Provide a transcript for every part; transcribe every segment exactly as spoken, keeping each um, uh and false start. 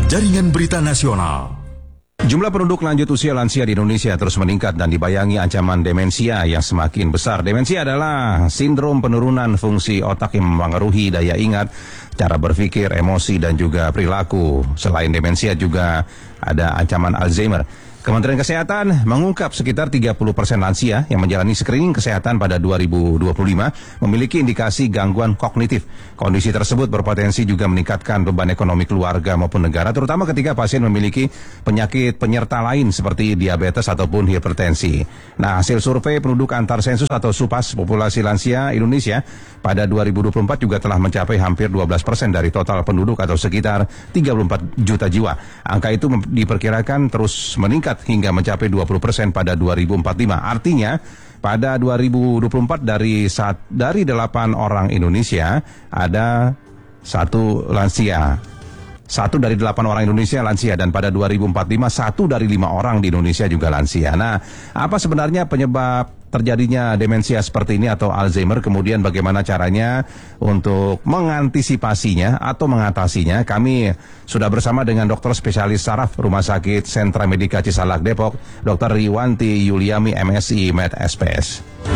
Jaringan Berita Nasional. Jumlah penduduk lanjut usia lansia di Indonesia terus meningkat dan dibayangi ancaman demensia yang semakin besar. Demensia adalah sindrom penurunan fungsi otak yang mempengaruhi daya ingat, cara berpikir, emosi, dan juga perilaku. Selain demensia juga ada ancaman Alzheimer. Kementerian Kesehatan mengungkap sekitar tiga puluh persen lansia yang menjalani screening kesehatan pada dua ribu dua puluh lima memiliki indikasi gangguan kognitif. Kondisi tersebut berpotensi juga meningkatkan beban ekonomi keluarga maupun negara, terutama ketika pasien memiliki penyakit penyerta lain seperti diabetes ataupun hipertensi. Nah, hasil survei penduduk antar sensus atau SUPAS populasi lansia Indonesia pada dua ribu dua puluh empat juga telah mencapai hampir dua belas persen dari total penduduk atau sekitar tiga puluh empat juta jiwa. Angka itu diperkirakan terus meningkat hingga mencapai dua puluh persen pada dua ribu empat puluh lima. Artinya, pada dua ribu dua puluh empat dari saat, dari delapan orang Indonesia ada satu lansia. Satu dari delapan orang Indonesia lansia, dan pada dua ribu empat puluh lima satu dari lima orang di Indonesia juga lansia. Nah, apa sebenarnya penyebab terjadinya demensia seperti ini atau Alzheimer? Kemudian bagaimana caranya untuk mengantisipasinya atau mengatasinya? Kami sudah bersama dengan dokter spesialis saraf Rumah Sakit Sentra Medika Cisalak Depok, dokter Riwanti Yuliami M Si Med S P S.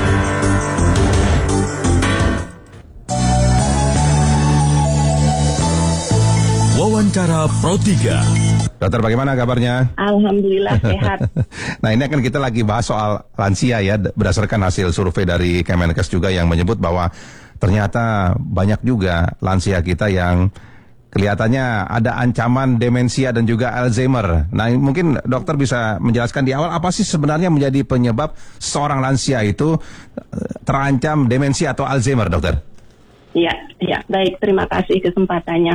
Wawancara Pro tiga. Dokter, bagaimana kabarnya? Alhamdulillah sehat. Nah, ini kan kita lagi bahas soal lansia ya, berdasarkan hasil survei dari Kemenkes juga yang menyebut bahwa ternyata banyak juga lansia kita yang kelihatannya ada ancaman demensia dan juga Alzheimer. Nah, mungkin dokter bisa menjelaskan di awal apa sih sebenarnya menjadi penyebab seorang lansia itu terancam demensia atau Alzheimer, dokter? Iya, ya, baik, terima kasih kesempatannya.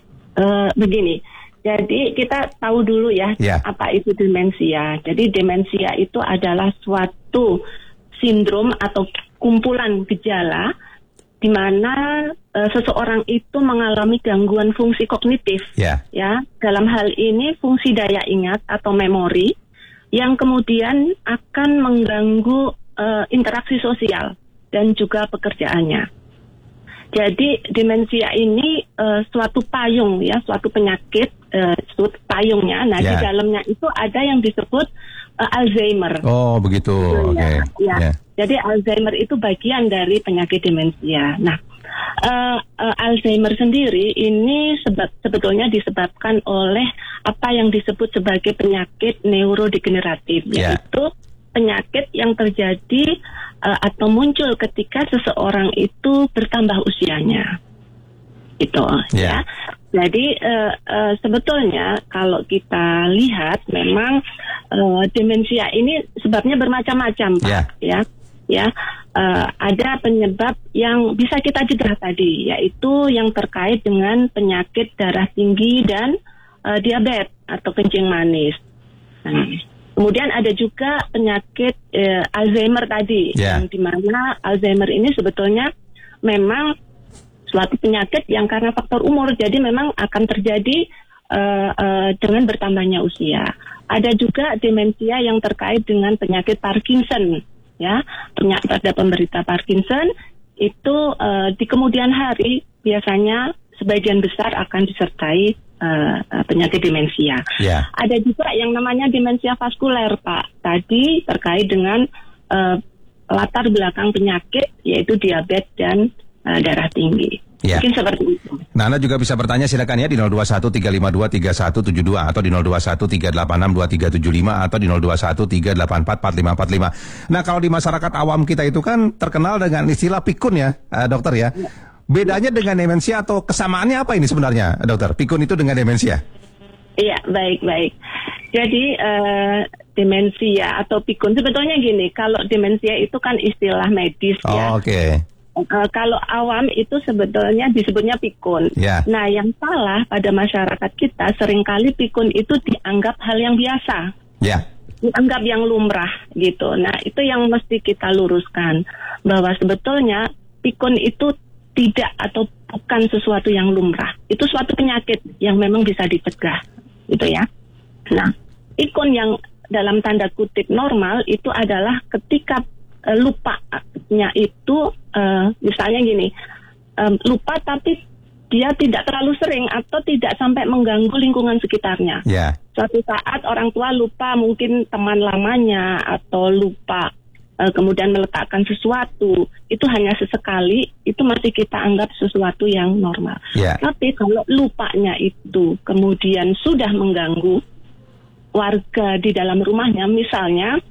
Uh, begini, jadi kita tahu dulu ya, yeah. apa itu demensia. Jadi demensia itu adalah suatu sindrom atau kumpulan gejala di mana uh, seseorang itu mengalami gangguan fungsi kognitif, yeah. ya. Dalam hal ini fungsi daya ingat atau memori yang kemudian akan mengganggu uh, interaksi sosial dan juga pekerjaannya. Jadi demensia ini uh, suatu payung ya, suatu penyakit, uh, suatu payungnya. Nah, yeah. di dalamnya itu ada yang disebut uh, Alzheimer. Oh, begitu. Oke. Okay. Ya. Yeah. Jadi Alzheimer itu bagian dari penyakit demensia. Nah, uh, uh, Alzheimer sendiri ini sebab, sebetulnya disebabkan oleh apa yang disebut sebagai penyakit neurodegeneratif, yeah. yaitu penyakit yang terjadi uh, atau muncul ketika seseorang itu bertambah usianya, itu yeah. ya. Jadi uh, uh, sebetulnya kalau kita lihat memang uh, demensia ini sebabnya bermacam-macam, Pak. Yeah. Ya, ya. Uh, ada penyebab yang bisa kita cegah tadi, yaitu yang terkait dengan penyakit darah tinggi dan uh, diabetes atau kencing manis. Nah, kemudian ada juga penyakit eh, Alzheimer tadi, yeah. yang dimana Alzheimer ini sebetulnya memang suatu penyakit yang karena faktor umur, jadi memang akan terjadi uh, uh, dengan bertambahnya usia. Ada juga demensia yang terkait dengan penyakit Parkinson, ya, penyakit pada penderita Parkinson itu uh, di kemudian hari biasanya sebagian besar akan disertai Uh, uh, penyakit demensia. Yeah. Ada juga yang namanya demensia vaskuler, Pak. Tadi terkait dengan uh, latar belakang penyakit, yaitu diabetes dan uh, darah tinggi. Yeah. Mungkin seperti itu. Nah, Anda juga bisa bertanya, silakan ya di nol dua satu tiga lima dua tiga satu tujuh dua atau di nol dua satu tiga delapan enam dua tiga tujuh lima atau di nol dua satu tiga delapan empat empat lima empat lima. Nah, kalau di masyarakat awam kita itu kan terkenal dengan istilah pikun ya, uh, dokter ya. Yeah. Bedanya dengan demensia atau kesamaannya apa ini sebenarnya, dokter? Pikun itu dengan demensia? Iya, baik-baik. Jadi uh, demensia atau pikun sebetulnya gini, kalau demensia itu kan istilah medis oh, ya. Oke. Okay. Uh, kalau awam itu sebetulnya disebutnya pikun. Yeah. Nah, yang salah pada masyarakat kita seringkali pikun itu dianggap hal yang biasa. Ya. Yeah. Dianggap yang lumrah gitu. Nah, itu yang mesti kita luruskan, bahwa sebetulnya pikun itu tidak atau bukan sesuatu yang lumrah. Itu suatu penyakit yang memang bisa dicegah, gitu ya. Nah, pikun yang dalam tanda kutip normal itu adalah ketika uh, lupanya itu, uh, misalnya gini, um, lupa tapi dia tidak terlalu sering atau tidak sampai mengganggu lingkungan sekitarnya. Ya. Suatu saat orang tua lupa mungkin teman lamanya atau lupa uh, kemudian meletakkan sesuatu, itu hanya sesekali, itu masih kita anggap sesuatu yang normal. Ya. Tapi kalau lupanya itu kemudian sudah mengganggu warga di dalam rumahnya, misalnya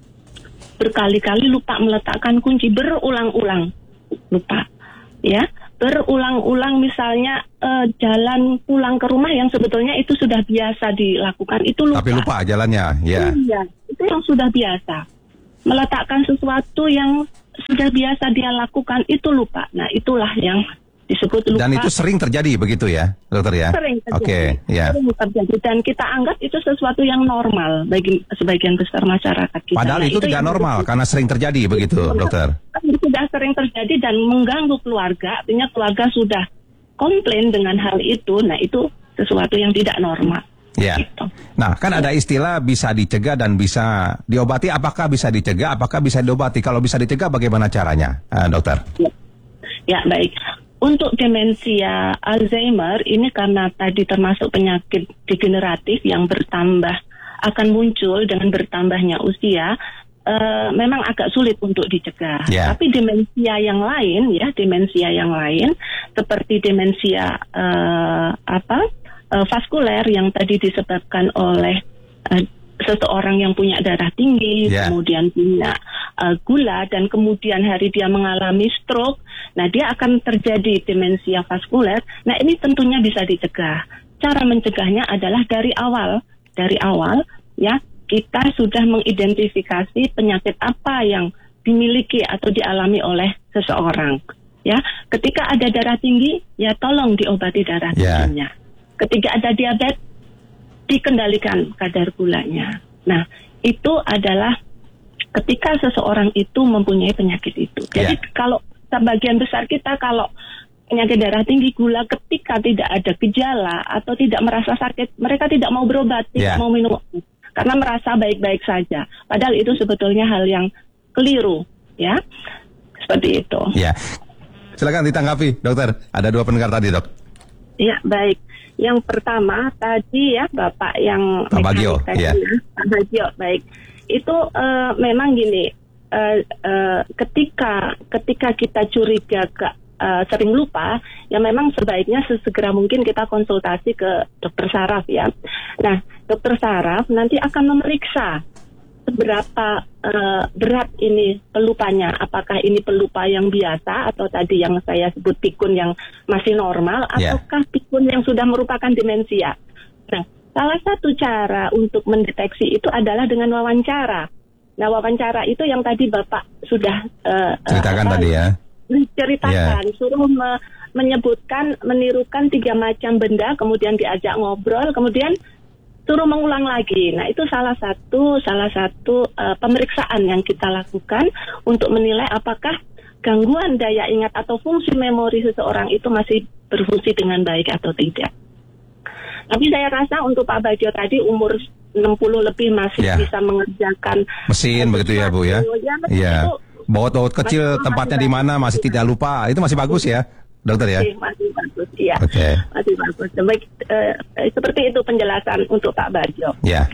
berkali-kali lupa meletakkan kunci, berulang-ulang lupa, ya. Berulang-ulang misalnya uh, jalan pulang ke rumah yang sebetulnya itu sudah biasa dilakukan, itu lupa. Tapi lupa jalannya, ya. Iya, itu yang sudah biasa. Meletakkan sesuatu yang sudah biasa dia lakukan, itu lupa. Nah, itulah yang disebut lupa. Dan itu sering terjadi begitu ya, dokter ya? Sering terjadi. Oke, ya. Sering terjadi. Dan kita anggap itu sesuatu yang normal bagi sebagian besar masyarakat kita. Padahal Nah, itu, itu tidak normal disebut, karena sering terjadi begitu, dokter. Sudah sering terjadi dan mengganggu keluarga, artinya keluarga sudah komplain dengan hal itu. Nah, itu sesuatu yang tidak normal. Ya. Gitu. Nah, kan ada istilah bisa dicegah dan bisa diobati. Apakah bisa dicegah? Apakah bisa diobati? Kalau bisa dicegah, bagaimana caranya, uh, dokter? Ya, ya baik. Untuk demensia Alzheimer ini karena tadi termasuk penyakit degeneratif yang bertambah, akan muncul dengan bertambahnya usia, uh, memang agak sulit untuk dicegah. Yeah. Tapi demensia yang lain, ya demensia yang lain seperti demensia uh, apa uh, vaskuler yang tadi disebabkan oleh uh, seseorang yang punya darah tinggi, yeah. kemudian punya uh, gula, dan kemudian hari dia mengalami stroke, nah dia akan terjadi demensia vaskuler. Nah ini tentunya bisa dicegah. Cara mencegahnya adalah dari awal, dari awal ya kita sudah mengidentifikasi penyakit apa yang dimiliki atau dialami oleh seseorang. Ya, ketika ada darah tinggi, ya tolong diobati darah yeah. tingginya. Ketika ada diabetes, dikendalikan kadar gulanya. Nah, itu adalah ketika seseorang itu mempunyai penyakit itu. Jadi yeah. kalau sebagian besar kita kalau penyakit darah tinggi, gula, ketika tidak ada gejala atau tidak merasa sakit, mereka tidak mau berobat, yeah. tidak mau minum karena merasa baik-baik saja. Padahal itu sebetulnya hal yang keliru, ya. Seperti itu. Ya. Silakan ditanggapi, dokter. Ada dua pendengar tadi, dok. Ya, baik. Yang pertama tadi ya Bapak yang Pak Bagio, tadi, ya. Pak Bagio, baik. Itu uh, memang gini, uh, uh, ketika ketika kita curiga ke uh, sering lupa, ya memang sebaiknya sesegera mungkin kita konsultasi ke dokter saraf ya. Nah, dokter saraf nanti akan memeriksa seberapa uh, berat ini pelupanya, apakah ini pelupa yang biasa atau tadi yang saya sebut pikun yang masih normal, yeah. ataukah pikun yang sudah merupakan demensia. Nah, salah satu cara untuk mendeteksi itu adalah dengan wawancara. Nah, wawancara itu yang tadi Bapak sudah uh, ceritakan uh, tadi ya. Ceritakan, yeah. suruh me- menyebutkan, menirukan tiga macam benda, kemudian diajak ngobrol, kemudian suruh mengulang lagi. Nah, itu salah satu salah satu uh, pemeriksaan yang kita lakukan untuk menilai apakah gangguan daya ingat atau fungsi memori seseorang itu masih berfungsi dengan baik atau tidak. Tapi saya rasa untuk Pak Bagio tadi umur enam puluh lebih masih yeah. bisa mengerjakan mesin begitu ya, Bu ya. Iya. Baut-baut kecil tempatnya di mana masih tidak lupa. Itu masih bagus ya, dokter ya. Masih bagus, iya. Okay. Masih bagus. Baik, eh, seperti itu penjelasan untuk Pak Bagio. Ya.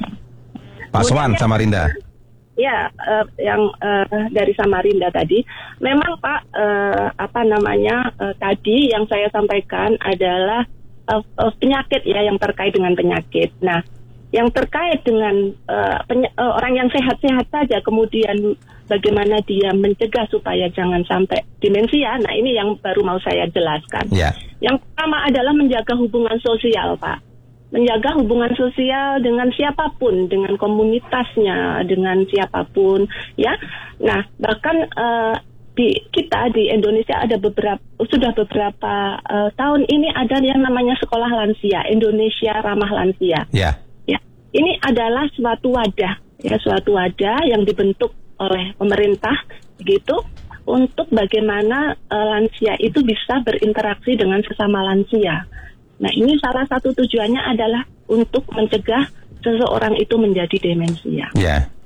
Pak Swan Samarinda. Ya, uh, yang uh, dari Samarinda tadi, memang Pak, uh, apa namanya uh, tadi yang saya sampaikan adalah uh, uh, penyakit ya, yang terkait dengan penyakit. Nah, yang terkait dengan uh, peny- uh, orang yang sehat-sehat saja, kemudian bagaimana dia mencegah supaya jangan sampai demensia. Nah, ini yang baru mau saya jelaskan. Yeah. Yang pertama adalah menjaga hubungan sosial, Pak. Menjaga hubungan sosial dengan siapapun, dengan komunitasnya, dengan siapapun, ya. Nah, bahkan uh, di kita di Indonesia ada beberapa, sudah beberapa uh, tahun ini ada yang namanya sekolah lansia, Indonesia Ramah Lansia. Ya. Ya, ini adalah suatu wadah, ya, suatu wadah yang dibentuk oleh pemerintah, begitu, untuk bagaimana uh, lansia itu bisa berinteraksi dengan sesama lansia. Nah, ini salah satu tujuannya adalah untuk mencegah seseorang itu menjadi demensia. Ya.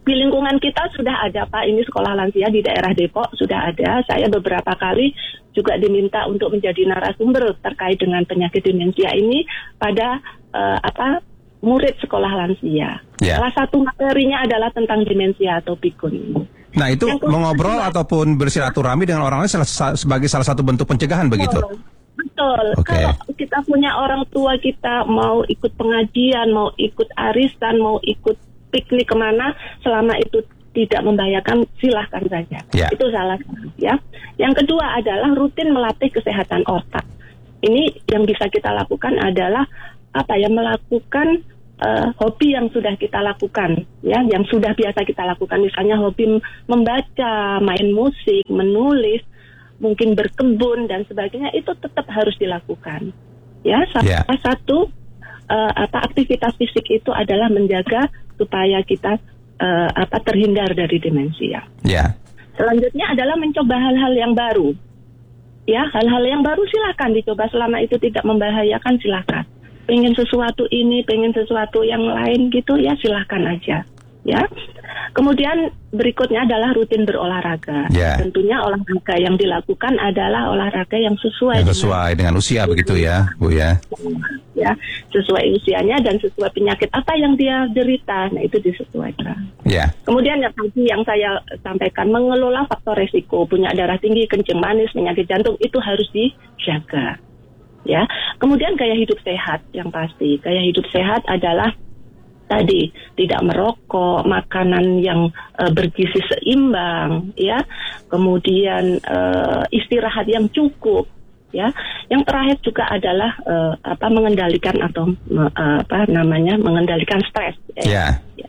di lingkungan kita sudah ada Pak, ini sekolah lansia di daerah Depok sudah ada. Saya beberapa kali juga diminta untuk menjadi narasumber terkait dengan penyakit demensia ini pada uh, apa murid sekolah lansia. Yeah. Salah satu materinya adalah tentang demensia atau pikun. Nah itu mengobrol ataupun bersilaturahmi dengan orang lain sebagai salah satu bentuk pencegahan begitu? Betul. Okay. Kalau kita punya orang tua kita mau ikut pengajian, mau ikut arisan, mau ikut piknik kemana, selama itu tidak membahayakan, silahkan saja. Yeah. Itu salah satu ya. Yang kedua adalah rutin melatih kesehatan otak. Ini yang bisa kita lakukan adalah apa ya, melakukan uh, hobi yang sudah kita lakukan, ya, yang sudah biasa kita lakukan. Misalnya hobi membaca, main musik, menulis, mungkin berkebun dan sebagainya, itu tetap harus dilakukan. Ya, salah yeah. satu uh, apa aktivitas fisik itu adalah menjaga supaya kita uh, apa terhindar dari demensia. Yeah. Selanjutnya adalah mencoba hal-hal yang baru. Ya, hal-hal yang baru silakan dicoba selama itu tidak membahayakan, silakan. Pengen sesuatu ini, pengen sesuatu yang lain gitu ya, silakan aja. Ya. Kemudian berikutnya adalah rutin berolahraga. Yeah. Tentunya olahraga yang dilakukan adalah olahraga yang sesuai yang sesuai dengan, dengan usia begitu ya, Bu ya. Ya, sesuai usianya dan sesuai penyakit apa yang dia derita. Nah, itu disesuaikan. Yeah. Kemudian yang tadi yang saya sampaikan, mengelola faktor resiko, punya darah tinggi, kencing manis, penyakit jantung, itu harus dijaga. Ya. Kemudian gaya hidup sehat yang pasti. Gaya hidup sehat adalah tadi tidak merokok, makanan yang uh, bergizi seimbang, ya, kemudian uh, istirahat yang cukup, ya. Yang terakhir juga adalah uh, apa mengendalikan atau uh, apa namanya mengendalikan stres. Ya. Ya.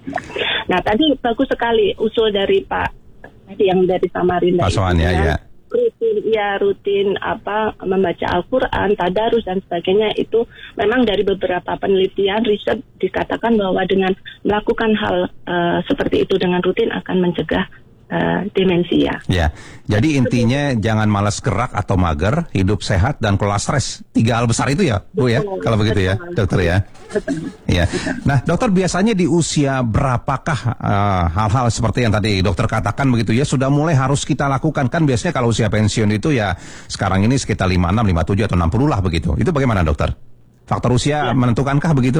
Nah tadi bagus sekali usul dari Pak tadi yang dari Samarinda. Pak Soan, ya, ya. rutin ya rutin apa membaca Al-Quran, tadarus dan sebagainya, itu memang dari beberapa penelitian riset dikatakan bahwa dengan melakukan hal uh, seperti itu dengan rutin akan mencegah uh, demensia. Ya, jadi intinya jangan malas gerak atau mager, hidup sehat dan kelola stres. Tiga hal besar itu ya, Bu ya, betul, kalau begitu betul, ya, dokter ya. Betul. Ya. Nah, dokter biasanya di usia berapakah uh, hal-hal seperti yang tadi dokter katakan begitu ya sudah mulai harus kita lakukan? Kan biasanya kalau usia pensiun itu ya sekarang ini sekitar lima puluh enam, lima puluh tujuh atau enam puluh lah begitu. Itu bagaimana dokter? Faktor usia ya. menentukankah begitu?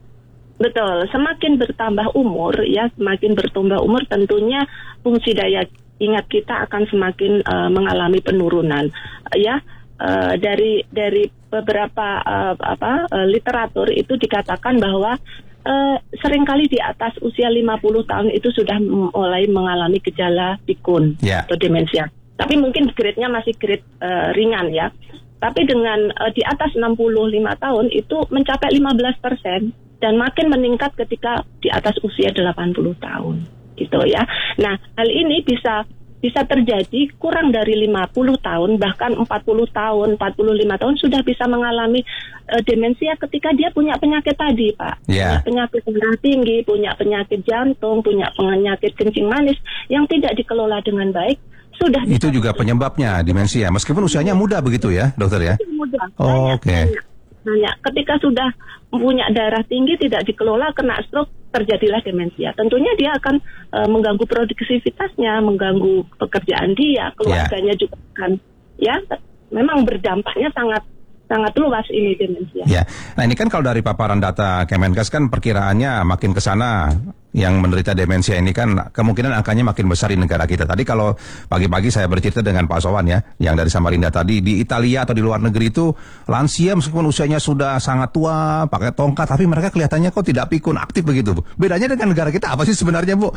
Betul, semakin bertambah umur ya, semakin bertambah umur tentunya fungsi daya ingat kita akan semakin uh, mengalami penurunan. Uh, ya, uh, dari dari beberapa uh, apa uh, literatur itu dikatakan bahwa uh, seringkali di atas usia lima puluh tahun itu sudah mulai mengalami gejala pikun yeah. atau demensia. Tapi mungkin grade-nya masih grade uh, ringan ya. Tapi dengan uh, di atas enam puluh lima tahun itu mencapai lima belas persen. Dan makin meningkat ketika di atas usia delapan puluh tahun, gitu ya. Nah, hal ini bisa bisa terjadi kurang dari lima puluh tahun, bahkan empat puluh tahun, empat puluh lima tahun sudah bisa mengalami uh, demensia ketika dia punya penyakit tadi, Pak. Yeah. Punya penyakit darah tinggi, punya penyakit jantung, punya penyakit kencing manis yang tidak dikelola dengan baik. Sudah itu juga penyebabnya demensia, meskipun usianya muda begitu ya, dokter ya? Muda. Oh, oke. Okay. Banyak. Ketika sudah punya darah tinggi tidak dikelola, kena stroke, terjadilah demensia. Tentunya dia akan uh, mengganggu produktivitasnya, mengganggu pekerjaan dia, keluarganya yeah. juga akan ya memang berdampaknya sangat sangat luas ini demensia. Ya, nah ini kan kalau dari paparan data Kemenkes kan perkiraannya makin ke sana yang menderita demensia ini kan kemungkinan angkanya makin besar di negara kita. Tadi kalau pagi-pagi saya bercerita dengan Pak Sowan ya, yang dari Samarinda tadi, di Italia atau di luar negeri itu lansia meskipun usianya sudah sangat tua, pakai tongkat, tapi mereka kelihatannya kok tidak pikun, aktif begitu, Bu. Bedanya dengan negara kita apa sih sebenarnya, Bu?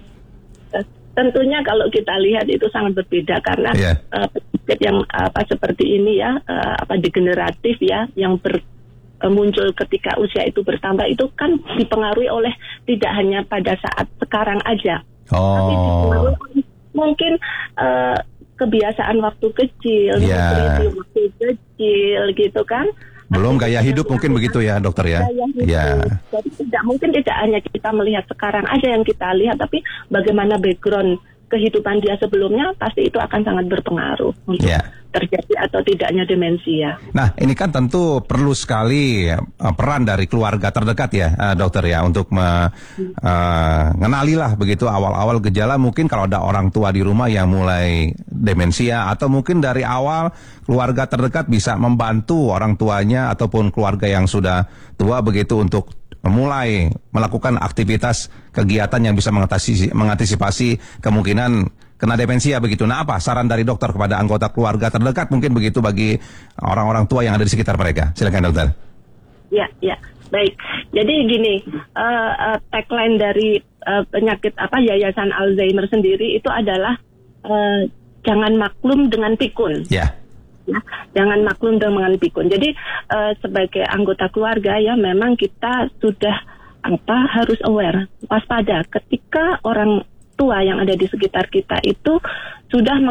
Tentunya kalau kita lihat itu sangat berbeda karena yeah. uh, penyakit yang apa seperti ini ya, uh, apa degeneratif ya, yang ber, uh, muncul ketika usia itu bertambah itu kan dipengaruhi oleh tidak hanya pada saat sekarang aja, oh. tapi dipengaruhi oleh mungkin uh, kebiasaan waktu kecil, yeah. waktu kecil gitu kan. Belum gaya hidup mungkin begitu ya dokter ya. Ya. Jadi tidak mungkin tidak hanya kita melihat sekarang aja yang kita lihat, tapi bagaimana background kehidupan dia sebelumnya, pasti itu akan sangat berpengaruh untuk Ya. terjadi atau tidaknya demensia. Nah, ini kan tentu perlu sekali uh, peran dari keluarga terdekat ya, uh, dokter ya, untuk mengenali lah begitu awal-awal gejala. Mungkin kalau ada orang tua di rumah yang mulai demensia, atau mungkin dari awal keluarga terdekat bisa membantu orang tuanya ataupun keluarga yang sudah tua begitu untuk memulai melakukan aktivitas kegiatan yang bisa mengatasi, mengantisipasi kemungkinan kena demensia begitu. Nah, apa saran dari dokter kepada anggota keluarga terdekat mungkin begitu bagi orang-orang tua yang ada di sekitar mereka? Silakan dokter. Ya, ya, baik. Jadi gini, uh, uh, tagline dari uh, penyakit apa Yayasan Alzheimer sendiri itu adalah uh, jangan maklum dengan pikun. Ya. Ya, jangan maklum dengan pikun. Jadi uh, sebagai anggota keluarga ya memang kita sudah apa harus aware, waspada ketika orang tua yang ada di sekitar kita itu sudah